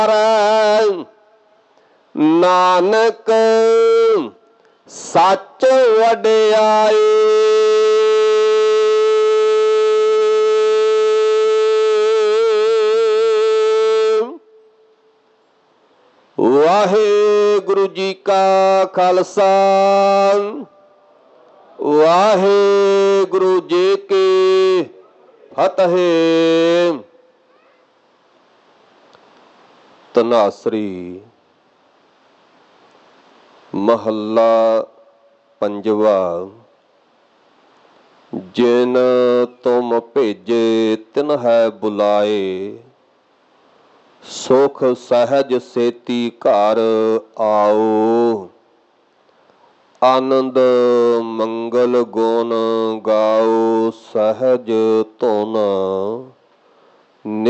ਨਾਨਕ ਸੱਚ ਵਡਿਆਈ। ਵਾਹਿਗੁਰੂ ਜੀ ਕਾ ਖਾਲਸਾ, ਵਾਹਿਗੁਰੂ ਜੀ ਕੀ ਫਤਿਹ। ਧਨਾਸਰੀ ਮਹੱਲਾ ਪੰਜਵਾ। ਜਿਨ ਤੁਮ ਭੇਜੇ ਤਿਨ ਹੈ ਬੁਲਾਏ, ਸੁਖ ਸਹਿਜ ਸੇਤੀ ਘਰ ਆਓ। ਆਨੰਦ ਮੰਗਲ ਗੁਣ ਗਾਓ, ਸਹਿਜ ਧੁਨ